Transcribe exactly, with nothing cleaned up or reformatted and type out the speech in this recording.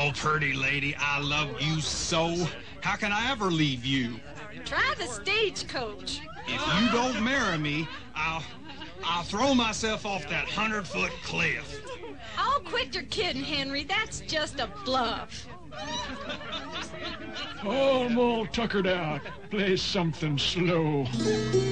Oh, pretty lady, I love you so. How can I ever leave you? Try the stagecoach. If you don't marry me, I'll... I'll throw myself off that hundred-foot cliff. Oh, quit your kidding, Henry. That's just a bluff. Oh, I'm all tuckered out. Play something slow.